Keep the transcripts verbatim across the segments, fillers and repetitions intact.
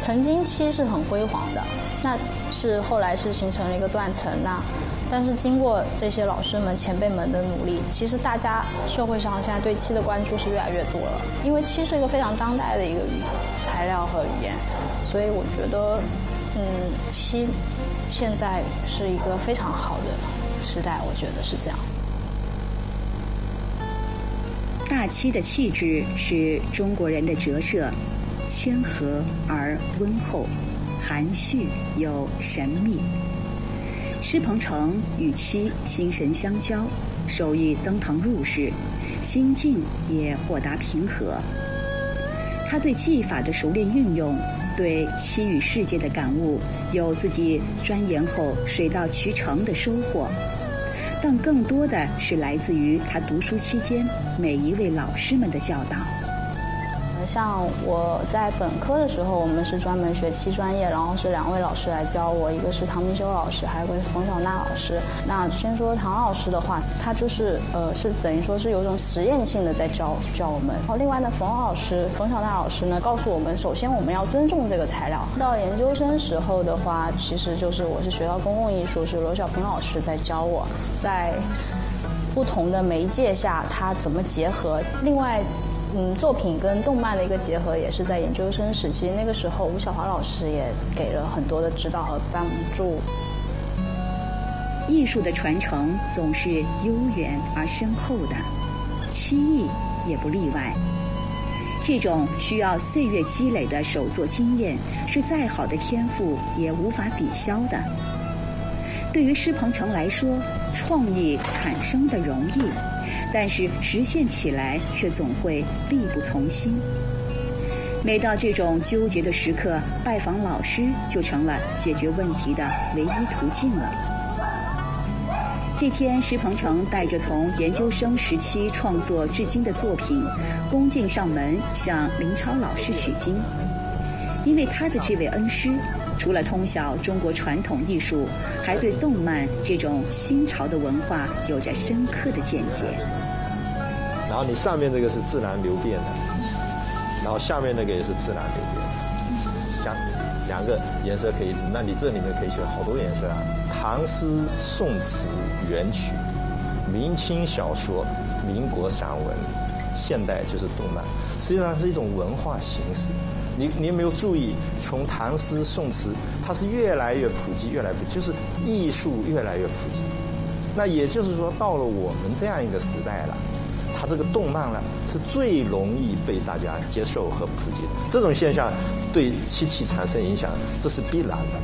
曾经七是很辉煌的，那是后来是形成了一个断层。那但是经过这些老师们前辈们的努力，其实大家社会上现在对七的关注是越来越多了，因为七是一个非常当代的一个语材料和语言，所以我觉得嗯七现在是一个非常好的时代，我觉得是这样。 大七的气质是中国人的折射，谦和而温厚，含蓄又神秘。施鹏程与七心神相交，手艺登堂入室，心境也豁达平和。他对技法的熟练运用，对七与世界的感悟，有自己钻研后水到渠成的收获，但更多的是来自于他读书期间每一位老师们的教导。 像我在本科的时候，我们是专门学七专业，然后是两位老师来教我，一个是唐明修老师，还有一个是冯小娜老师。那先说唐老师的话，他就是呃是等于说是有一种实验性的在教教我们。然后另外呢，冯老师、冯小娜老师呢，告诉我们，首先我们要尊重这个材料。到研究生时候的话，其实就是我是学到公共艺术，是罗小平老师在教我，在不同的媒介下它怎么结合。另外。嗯，作品跟动漫的一个结合也是在研究生时期，那个时候吴晓华老师也给了很多的指导和帮助。 艺术的传承总是悠远而深厚的，七艺也不例外。这种需要岁月积累的手作经验，是再好的天赋也无法抵消的。对于施鹏程来说，创意产生的容易，但是实现起来却总会力不从心。每到这种纠结的时刻，拜访老师就成了解决问题的唯一途径了。这天，施鹏程带着从研究生时期创作至今的作品，恭敬上门向林超老师取经。因为他的这位恩师，除了通晓中国传统艺术，还对动漫这种新潮的文化有着深刻的见解。 然后你上面这个是自然流变的，然后下面那个也是自然流变的，像两个颜色可以，那你这里面可以选好多颜色啊。唐诗、宋词、元曲、明清小说、民国散文，现代就是动漫，实际上是一种文化形式。你你有没有注意，从唐诗、宋词，它是越来越普及，越来越普及，就是艺术越来越普及。那也就是说，到了我们这样一个时代了，它这个动漫呢是最容易被大家接受和普及的。这种现象对七七产生影响，这是必然的。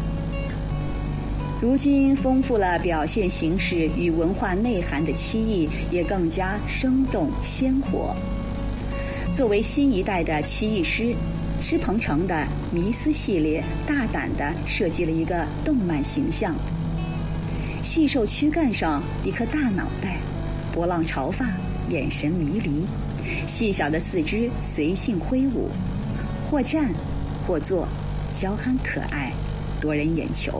如今丰富了表现形式与文化内涵的七艺，也更加生动鲜活。作为新一代的七艺师，施鹏程的迷思系列大胆地设计了一个动漫形象。细瘦躯干上一颗大脑袋，波浪潮发，眼神迷离，细小的四肢随性挥舞，或站或坐，娇憨可爱，夺人眼球。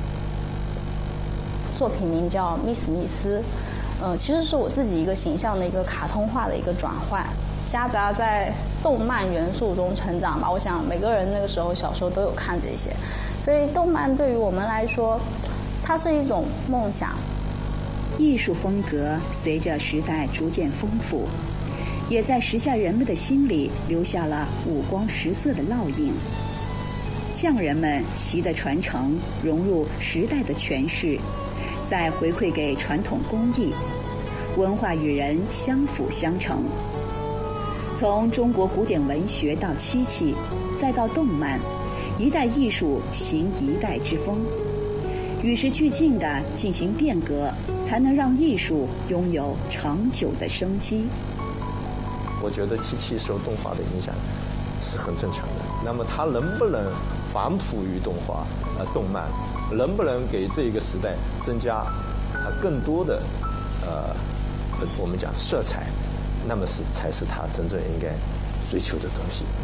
作品名叫《密斯密斯》，呃，其实是我自己一个形象的一个卡通化的一个转换，夹杂在动漫元素中成长吧。我想每个人那个时候小时候都有看这些，所以动漫对于我们来说，它是一种梦想。 艺术风格随着时代逐渐丰富，也在时下人们的心里留下了五光十色的烙印。匠人们习的传承融入时代的诠释，再回馈给传统工艺，文化与人相辅相成。从中国古典文学到漆器，再到动漫，一代艺术行一代之风，与时俱进地进行变革，才能让艺术拥有长久的生机。 我觉得漆器受动画的影响是很正常的，那么它能不能反哺于动画、呃动漫，能不能给这个时代增加它更多的呃我们讲色彩，那么是才是它真正应该追求的东西。